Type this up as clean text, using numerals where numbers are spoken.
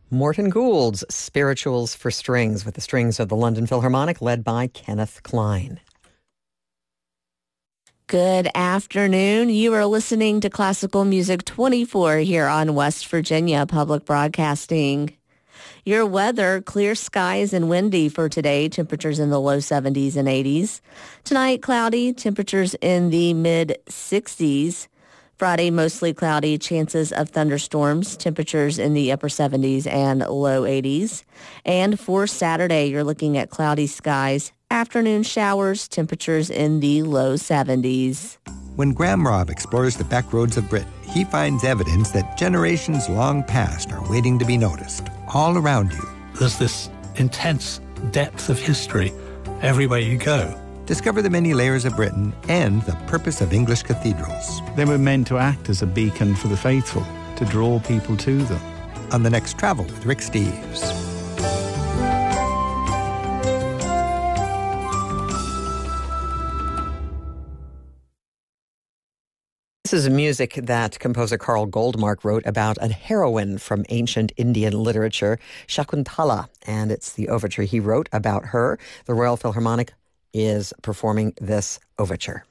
Morton Gould's Spirituals for Strings with the strings of the London Philharmonic led by Kenneth Klein. Good afternoon. You are listening to Classical Music 24 here on West Virginia Public Broadcasting. Your weather, clear skies and windy for today, temperatures in the low 70s and 80s. Tonight, cloudy, temperatures in the mid-60s. Friday, mostly cloudy, chances of thunderstorms, temperatures in the upper 70s and low 80s. And for Saturday, you're looking at cloudy skies, afternoon showers, temperatures in the low 70s. When Graham Robb explores the back roads of Britain, he finds evidence that generations long past are waiting to be noticed, all around you. There's this intense depth of history everywhere you go. Discover the many layers of Britain and the purpose of English cathedrals. They were meant to act as a beacon for the faithful, to draw people to them. On the next Travel with Rick Steves. This is music that composer Carl Goldmark wrote about a heroine from ancient Indian literature, Shakuntala, and it's the overture he wrote about her. The Royal Philharmonic is performing this overture.